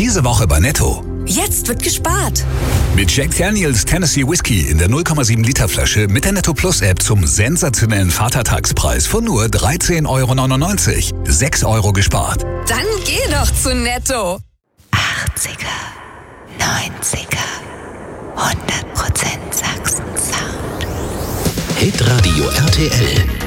Diese Woche bei Netto. Jetzt wird gespart. Mit Jack Daniels Tennessee Whiskey in der 0,7 Liter Flasche mit der Netto Plus App zum sensationellen Vatertagspreis von nur 13,99 €. 6 € gespart. Dann geh doch zu Netto. 80er, 90er, 100% Sachsen-Sound. Hitradio RTL.